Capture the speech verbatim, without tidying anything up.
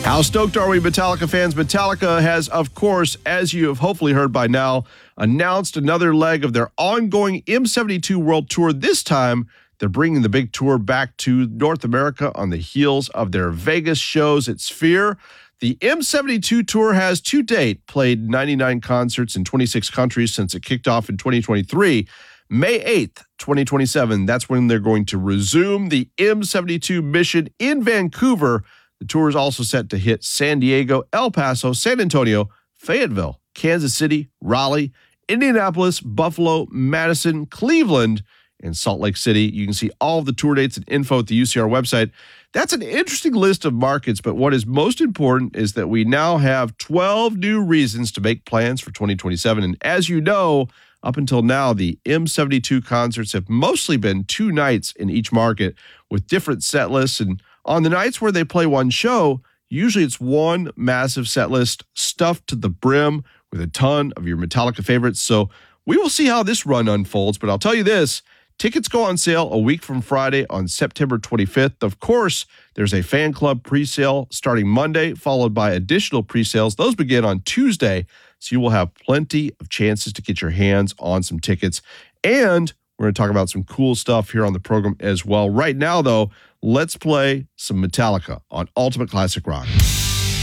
How stoked are we, Metallica fans? Metallica has, of course, as you have hopefully heard by now, announced another leg of their ongoing M seventy-two World Tour. This time, they're bringing the big tour back to North America on the heels of their Vegas shows at Sphere. The M seventy-two Tour has to date played ninety-nine concerts in twenty-six countries since it kicked off in twenty twenty-three. May eighth, twenty twenty-seven, that's when they're going to resume the M seventy-two mission in Vancouver. The tour is also set to hit San Diego, El Paso, San Antonio, Fayetteville, Kansas City, Raleigh, Indianapolis, Buffalo, Madison, Cleveland, and Salt Lake City. You can see all of the tour dates and info at the U C R website. That's an interesting list of markets, but what is most important is that we now have twelve new reasons to make plans for twenty twenty-seven. And as you know, up until now, the M seventy-two concerts have mostly been two nights in each market with different set lists. And on the nights where they play one show, usually it's one massive set list stuffed to the brim with a ton of your Metallica favorites. So we will see how this run unfolds, but I'll tell you this, tickets go on sale a week from Friday on September twenty-fifth. Of course, there's a fan club pre-sale starting Monday, followed by additional pre-sales. Those begin on Tuesday, so you will have plenty of chances to get your hands on some tickets. And we're going to talk about some cool stuff here on the program as well. Right now, though, let's play some Metallica on Ultimate Classic Rock.